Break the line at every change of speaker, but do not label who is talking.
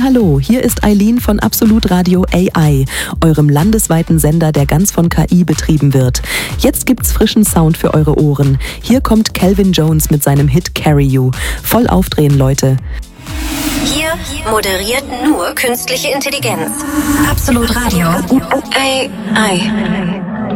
Hallo, hier ist Eileen von Absolut Radio AI, eurem landesweiten Sender, der ganz von KI betrieben wird. Jetzt gibt's frischen Sound für eure Ohren. Hier kommt Calvin Jones mit seinem Hit Carry You. Voll aufdrehen, Leute.
Hier moderiert nur künstliche Intelligenz. Absolut Radio AI.